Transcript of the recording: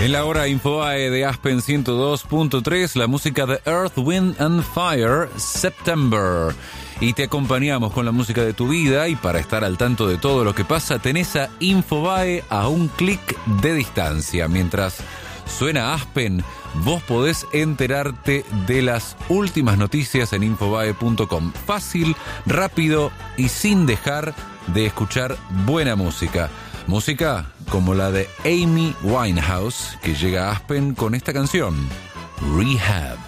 En la hora Infobae de Aspen 102.3, la música de Earth, Wind and Fire, September. Y te acompañamos con la música de tu vida, y para estar al tanto de todo lo que pasa, tenés a Infobae a un clic de distancia. Mientras suena Aspen, vos podés enterarte de las últimas noticias en infobae.com. Fácil, rápido y sin dejar de escuchar buena música. Música como la de Amy Winehouse, que llega a Aspen con esta canción, Rehab.